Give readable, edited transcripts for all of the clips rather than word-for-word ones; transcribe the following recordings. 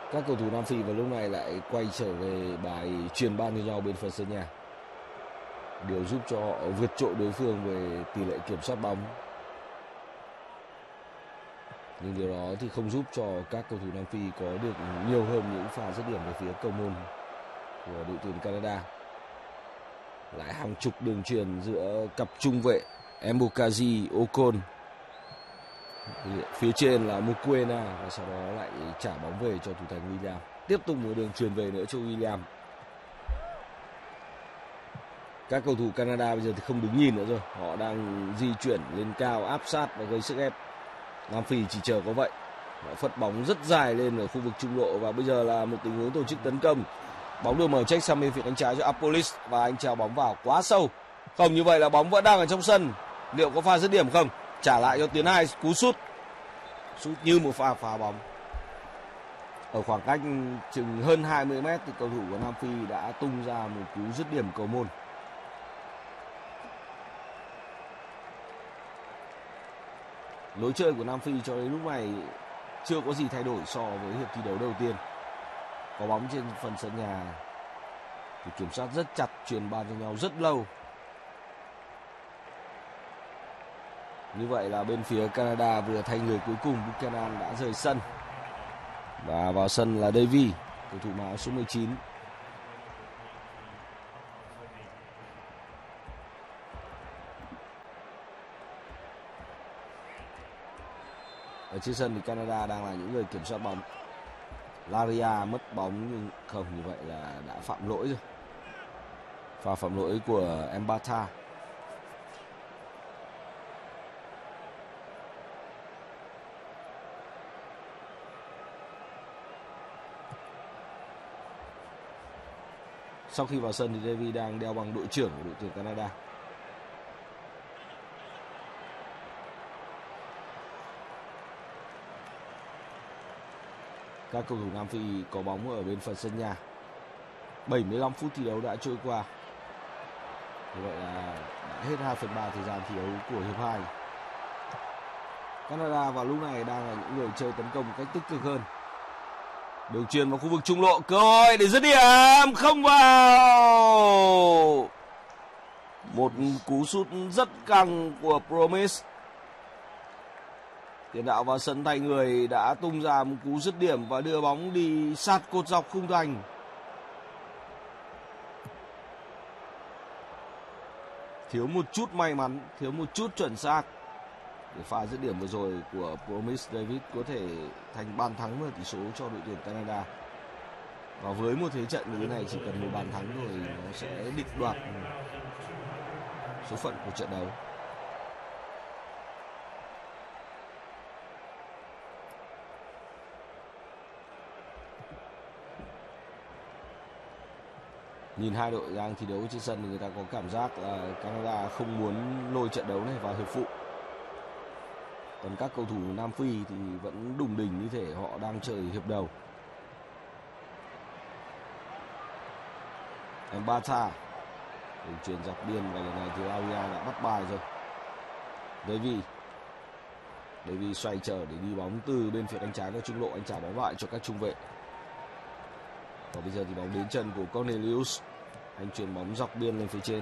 Các cầu thủ Nam Phi vào lúc này lại quay trở về bài truyền ban cho nhau bên phần sân nhà. Điều giúp cho họ vượt trội đối phương về tỷ lệ kiểm soát bóng. Nhưng điều đó thì không giúp cho các cầu thủ Nam Phi có được nhiều hơn những pha dứt điểm về phía cầu môn của đội tuyển Canada. Lại hàng chục đường truyền giữa cặp trung vệ Mbokazi Okon. Phía trên là Mokoena và sau đó lại trả bóng về cho thủ thành William. Tiếp tục một đường truyền về nữa cho William. Các cầu thủ Canada bây giờ thì không đứng nhìn nữa rồi. Họ đang di chuyển lên cao, áp sát và gây sức ép. Nam Phi chỉ chờ có vậy. Họ phất bóng rất dài lên ở khu vực trung lộ. Và bây giờ là một tình huống tổ chức tấn công. Bóng được mở check sang bên phía cánh trái cho Apolis. Và anh treo bóng vào quá sâu. Không, như vậy là bóng vẫn đang ở trong sân. Liệu có pha dứt điểm không? Trả lại cho Tiến Hai, cú sút. Sút như một pha phá bóng. Ở khoảng cách chừng hơn 20 mét thì cầu thủ của Nam Phi đã tung ra một cú dứt điểm cầu môn. Lối chơi của Nam Phi cho đến lúc này chưa có gì thay đổi so với hiệp thi đấu đầu tiên. Có bóng trên phần sân nhà thì kiểm soát rất chặt, truyền ban cho nhau rất lâu. Như vậy là bên phía Canada vừa thay người cuối cùng, Buchanan đã rời sân. Và vào sân là Davy, cầu thủ áo số 19. Ở trên sân thì Canada đang là những người kiểm soát bóng. Laria mất bóng nhưng không, như vậy là đã phạm lỗi rồi. Pha phạm lỗi của Mbata. Sau khi vào sân thì Davy đang đeo bằng đội trưởng của đội tuyển Canada. Các cầu thủ Nam Phi có bóng ở bên phần sân nhà. 75 phút thi đấu đã trôi qua. Như vậy là đã hết 2/3 thời gian thi đấu của hiệp 2. Canada vào lúc này đang là những người chơi tấn công một cách tích cực hơn. Đường truyền vào khu vực trung lộ, cơ hội để dứt điểm, không vào. Một cú sút rất căng của Promise. Tiền đạo vào sân thay người đã tung ra một cú dứt điểm và đưa bóng đi sát cột dọc khung thành. Thiếu một chút may mắn, thiếu một chút chuẩn xác để pha dứt điểm vừa rồi của Promise David có thể thành bàn thắng và tỷ số cho đội tuyển Canada. Và với một thế trận như thế này chỉ cần một bàn thắng thôi nó sẽ định đoạt số phận của trận đấu. Nhìn hai đội đang thi đấu trên sân thì người ta có cảm giác là Canada không muốn lôi trận đấu này vào hiệp phụ. Còn các cầu thủ Nam Phi thì vẫn đùng đỉnh như thể họ đang chơi hiệp đầu. Mbata đường truyền dọc biên và lần này thì Laria đã bắt bài rồi. Davy xoay trở để đi bóng từ bên phía cánh trái ra trung lộ, anh trả bóng lại cho các trung vệ. Và bây giờ thì bóng đến chân của Cornelius, anh chuyền bóng dọc biên lên phía trên.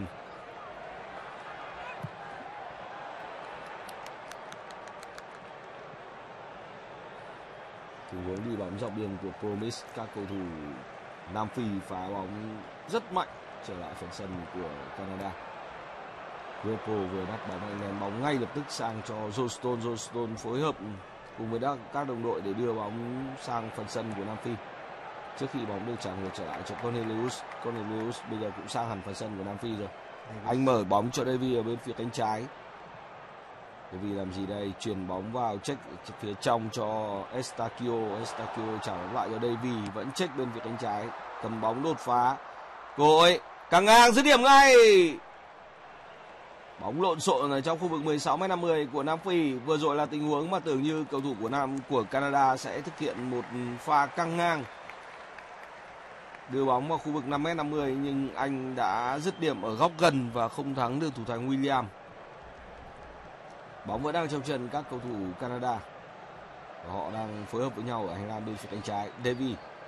Tình huống đi bóng dọc biên của Promise, các cầu thủ Nam Phi phá bóng rất mạnh trở lại phần sân của Canada. Greco vừa bắt bóng, anh ném bóng ngay lập tức sang cho Johnston. Johnston phối hợp cùng với các đồng đội để đưa bóng sang phần sân của Nam Phi. Trước khi bóng được trả ngược trở lại cho Cornelius. Cornelius bây giờ cũng sang hẳn phần sân của Nam Phi rồi. Anh mở bóng cho Davy ở bên phía cánh trái. Davy làm gì đây? Chuyền bóng vào check phía trong cho Estacio. Estacio trả bóng lại cho Davy, vẫn check bên phía cánh trái. Cầm bóng đột phá. Cơ hội căng ngang dứt điểm ngay. Bóng lộn xộn ở trong khu vực 16m50 của Nam Phi. Vừa rồi là tình huống mà tưởng như cầu thủ của Canada sẽ thực hiện một pha căng ngang, đưa bóng vào khu vực 5m50, nhưng anh đã dứt điểm ở góc gần và không thắng được thủ thành William. Bóng vẫn đang trong chân các cầu thủ Canada. Và họ đang phối hợp với nhau ở hành lang bên phía cánh trái. Davy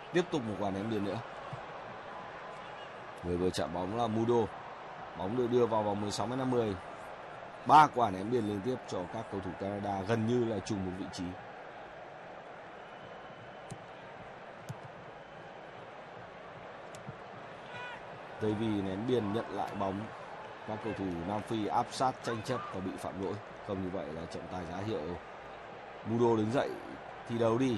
Tiếp tục một quả ném biên nữa. Người vừa chạm bóng là Mudo. Bóng được đưa vào vòng 16m50. 3 quả ném biên liên tiếp cho các cầu thủ Canada gần như là trùng một vị trí. Davy ném biên nhận lại bóng. Các cầu thủ Nam Phi áp sát tranh chấp và bị phạm lỗi. Không như vậy là trọng tài giá hiệu Mudo đứng dậy thi đấu đi.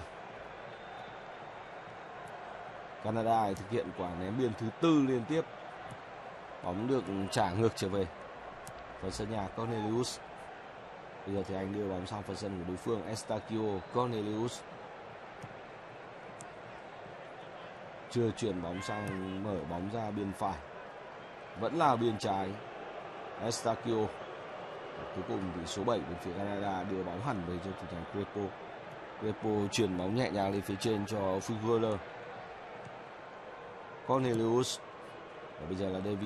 Canada thực hiện quả ném biên thứ 4 liên tiếp. Bóng được trả ngược trở về phần sân nhà Cornelius. Bây giờ thì anh đưa bóng sang phần sân của đối phương. Eustachio Cornelius chưa chuyển bóng sang, mở bóng ra biên phải, vẫn là biên trái. Eustachio. Cuối cùng thì số 7 bên phía Canada đưa bóng hẳn về cho thủ thành Crepo. Crepo chuyển bóng nhẹ nhàng lên phía trên cho Figueroa. Cornelius. Và bây giờ là Davy.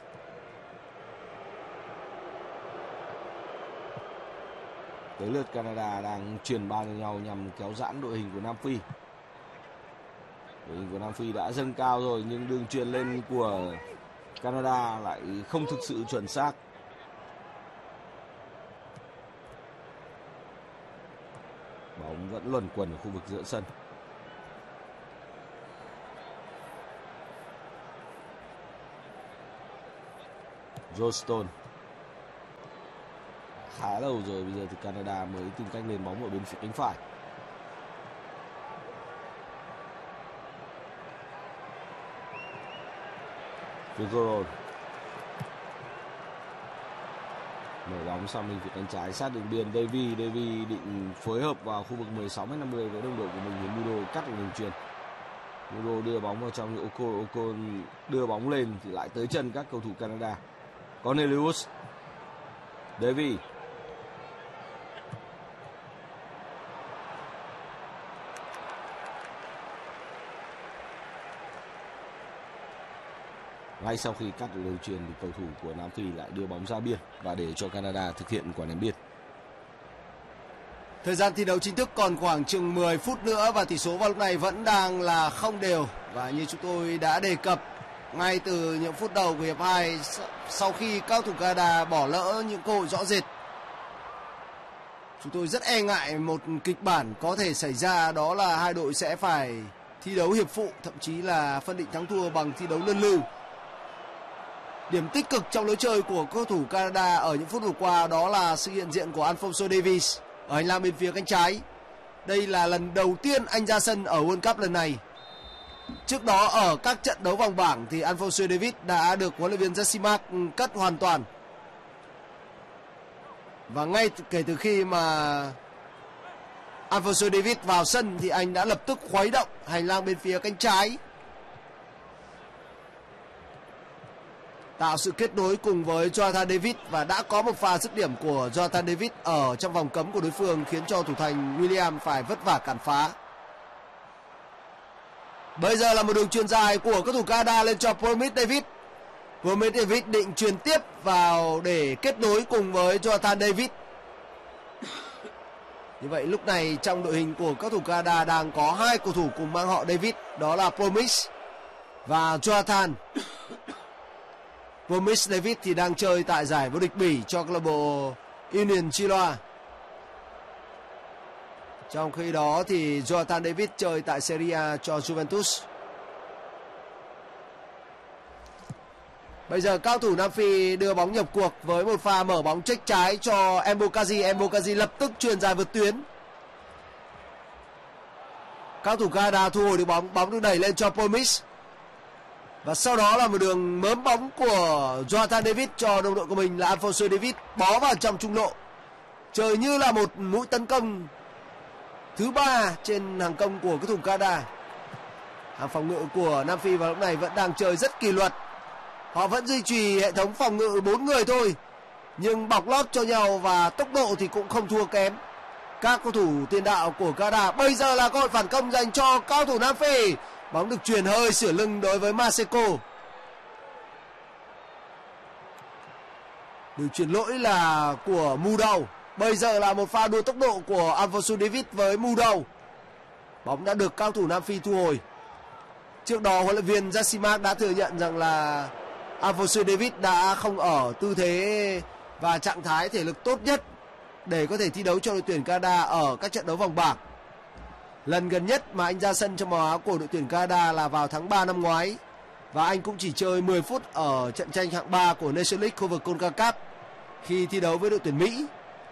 Tới lượt Canada đang truyền ba cho nhau nhằm kéo giãn đội hình của Nam Phi. Đội hình của Nam Phi đã dâng cao rồi nhưng đường truyền lên của Canada lại không thực sự chuẩn xác. Bóng vẫn luẩn quẩn ở khu vực giữa sân. Johnston. Khá lâu rồi, bây giờ thì Canada mới tìm cách lên bóng ở bên phía cánh phải. Figueroa mở bóng sang bên phía cánh trái sát đường biên. Davy định phối hợp vào khu vực 16m50 với đồng đội của mình thì Mudo cắt được đường truyền. Mudo đưa bóng vào trong Ocon đưa bóng lên thì lại tới chân các cầu thủ Canada. Cornelius. Davy. Ngay sau khi cắt được đường truyền thì cầu thủ của Nam Phi lại đưa bóng ra biên và để cho Canada thực hiện quả ném biên. Thời gian thi đấu chính thức còn khoảng chừng 10 phút nữa và tỷ số vào lúc này vẫn đang là không đều. Và như chúng tôi đã đề cập ngay từ những phút đầu của hiệp 2, sau khi các cầu thủ Canada bỏ lỡ những cơ hội rõ rệt, chúng tôi rất e ngại một kịch bản có thể xảy ra, đó là hai đội sẽ phải thi đấu hiệp phụ, thậm chí là phân định thắng thua bằng thi đấu luân lưu. Điểm tích cực trong lối chơi của cầu thủ Canada ở những phút vừa qua đó là sự hiện diện của Alphonso Davies ở hành lang bên phía cánh trái. Đây là lần đầu tiên anh ra sân ở World Cup lần này. Trước đó ở các trận đấu vòng bảng thì Alphonso Davies đã được huấn luyện viên Jesse Marsch cất hoàn toàn. Và ngay kể từ khi mà Alphonso Davies vào sân thì anh đã lập tức khuấy động hành lang bên phía cánh trái, tạo sự kết nối cùng với Jonathan David và đã có một pha dứt điểm của Jonathan David ở trong vòng cấm của đối phương khiến cho thủ thành William phải vất vả cản phá. Bây giờ là một đường chuyền dài của các thủ Canada lên cho Promise David. Promise David định chuyền tiếp vào để kết nối cùng với Jonathan David. Như vậy lúc này trong đội hình của các thủ Canada đang có hai cầu thủ cùng mang họ David, đó là Promise và Jonathan. Promise David thì đang chơi tại giải vô địch Bỉ cho câu lạc bộ Union Chiloa. Trong khi đó thì Jonathan David chơi tại Serie A cho Juventus. Bây giờ cao thủ Nam Phi đưa bóng nhập cuộc với một pha mở bóng check trái cho Embokazi. Embokazi lập tức chuyền dài vượt tuyến. Cao thủ Canada thu hồi được bóng, bóng được đẩy lên cho Promise. Và sau đó là một đường mớm bóng của Jonathan David cho đồng đội của mình là Alphonso Davies bó vào trong trung lộ. Chơi như là một mũi tấn công thứ 3 trên hàng công của các thủ Canada. Hàng phòng ngự của Nam Phi vào lúc này vẫn đang chơi rất kỷ luật. Họ vẫn duy trì hệ thống phòng ngự 4 người thôi, nhưng bọc lót cho nhau và tốc độ thì cũng không thua kém các cầu thủ tiền đạo của Canada. Bây giờ là cơ hội phản công dành cho cao thủ Nam Phi. Bóng được chuyền hơi sửa lưng đối với Maseko. Đường chuyền lỗi là của Mudo. Bây giờ là một pha đua tốc độ của Alphonso Davies với Mudo. Bóng đã được cao thủ Nam Phi thu hồi. Trước đó huấn luyện viên Jasimak đã thừa nhận rằng là Alphonso Davies đã không ở tư thế và trạng thái thể lực tốt nhất để có thể thi đấu cho đội tuyển Canada ở các trận đấu vòng bảng. Lần gần nhất mà anh ra sân trong màu áo của đội tuyển Canada là vào tháng 3 năm ngoái, và anh cũng chỉ chơi 10 phút ở trận tranh hạng 3 của Nations League khu vực CONCACAF khi thi đấu với đội tuyển Mỹ.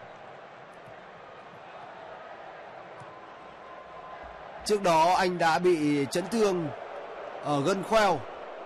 Trước đó anh đã bị chấn thương ở gân khoeo.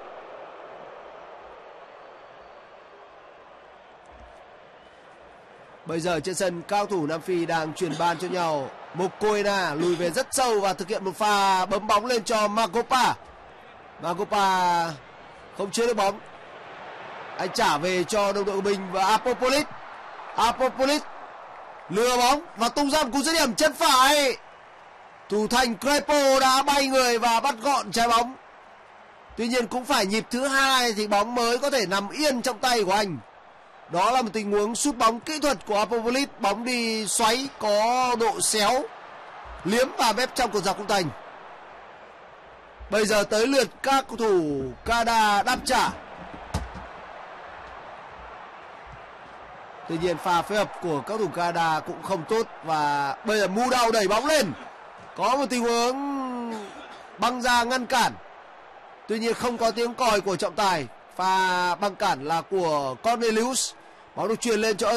Bây giờ trên sân, cao thủ Nam Phi đang truyền ban cho nhau. Mokoena lùi về rất sâu và thực hiện một pha bấm bóng lên cho Magopa. Magopa không chế được bóng. Anh trả về cho đồng đội của mình và Apopolis. Apopolis lừa bóng và tung ra một cú dứt điểm chân phải. Thủ thành Crepo đã bay người và bắt gọn trái bóng. Tuy nhiên cũng phải nhịp thứ hai thì bóng mới có thể nằm yên trong tay của anh. Đó là một tình huống sút bóng kỹ thuật của Apopolis. Bóng đi xoáy có độ xéo, liếm vào mép trong cột dọc khung thành. Bây giờ tới lượt các cầu thủ Canada đáp trả. Tuy nhiên pha phối hợp của các cầu thủ Canada cũng không tốt. Và bây giờ Mu Đau đẩy bóng lên. Có một tình huống băng ra ngăn cản. Tuy nhiên không có tiếng còi của trọng tài. Pha băng cản là của Cornelius. Bóng được truyền lên cho